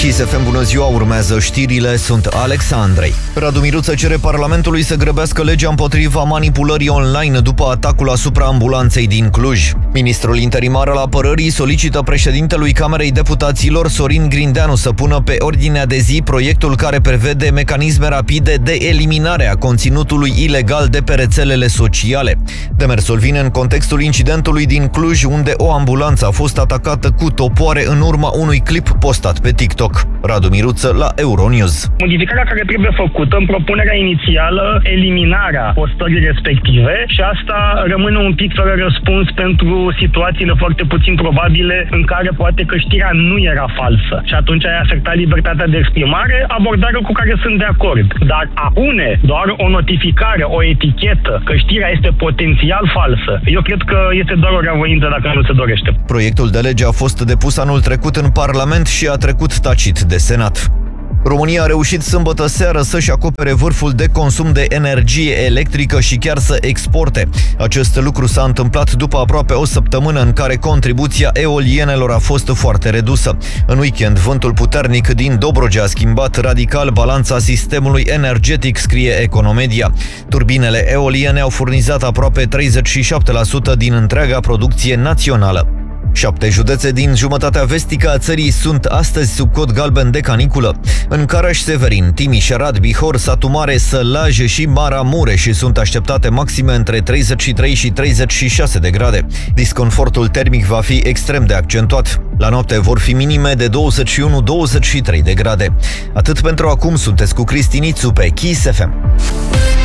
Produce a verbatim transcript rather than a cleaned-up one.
Kiss F M, bună ziua, urmează știrile, sunt Alex Andrei. Radu Miruță cere Parlamentului să grăbească legea împotriva manipulării online după atacul asupra ambulanței din Cluj. Ministrul interimar al apărării solicită președintelui Camerei Deputaților, Sorin Grindeanu, să pună pe ordinea de zi proiectul care prevede mecanisme rapide de eliminare a conținutului ilegal de pe rețelele sociale. Demersul vine în contextul incidentului din Cluj, unde o ambulanță a fost atacată cu topoare în urma unui clip postat pe TikTok. Radu Miruță la Euronews. Modificarea care trebuie făcută în propunerea inițială, eliminarea postării respective, și asta rămâne un pic fără răspuns pentru situațiile foarte puțin probabile în care poate că știrea nu era falsă și atunci ai afectat libertatea de exprimare, abordare cu care sunt de acord. Dar a pune doar o notificare, o etichetă că știrea este potențial falsă, eu cred că este doar o reavoință dacă nu se dorește. Proiectul de lege a fost depus anul trecut în Parlament și a trecut tacit de Senat. România a reușit sâmbătă seară să-și acopere vârful de consum de energie electrică și chiar să exporte. Acest lucru s-a întâmplat după aproape o săptămână în care contribuția eolienelor a fost foarte redusă. În weekend, vântul puternic din Dobrogea a schimbat radical balanța sistemului energetic, scrie Economedia. Turbinele eoliene au furnizat aproape treizeci și șapte la sută din întreaga producție națională. Șapte județe din jumătatea vestică a țării sunt astăzi sub cod galben de caniculă. În Caraș-Severin, Timiș, Arad, Bihor, Satu Mare, Sălaj și Maramureș sunt așteptate maxime între treizeci și trei și treizeci și șase de grade. Disconfortul termic va fi extrem de accentuat. La noapte vor fi minime de douăzeci și unu - douăzeci și trei de grade. Atât pentru acum, sunteți cu Cristi Nițu pe Kiss F M.